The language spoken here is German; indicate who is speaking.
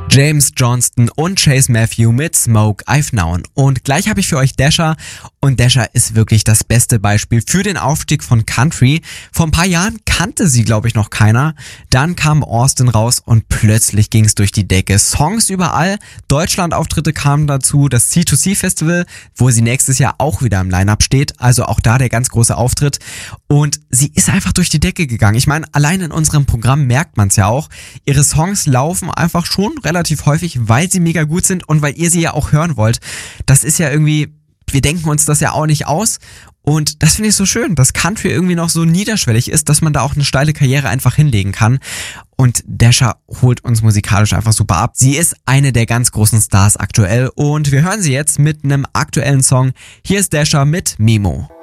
Speaker 1: James Johnston und Chase Matthew mit Smoke I've Known. Und gleich habe ich für euch Dasher. Und Dasher ist wirklich das beste Beispiel für den Aufstieg von Country. Vor ein paar Jahren kannte sie, glaube ich, noch keiner. Dann kam Austin raus und plötzlich ging es durch die Decke. Songs überall, Deutschlandauftritte kamen dazu, das C2C Festival, wo sie nächstes Jahr auch wieder im Line-Up steht. Also auch da der ganz große Auftritt. Und sie ist einfach durch die Decke gegangen. Ich meine, allein in unserem Programm merkt man es ja auch. Ihre Songs laufen einfach schon relativ häufig, weil sie mega gut sind und weil ihr sie ja auch hören wollt. Das ist ja irgendwie, wir denken uns das ja auch nicht aus. Und das finde ich so schön, dass Country irgendwie noch so niederschwellig ist, dass man da auch eine steile Karriere einfach hinlegen kann. Und Dasher holt uns musikalisch einfach super ab. Sie ist eine der ganz großen Stars aktuell und wir hören sie jetzt mit einem aktuellen Song. Hier ist Dasher mit Memo.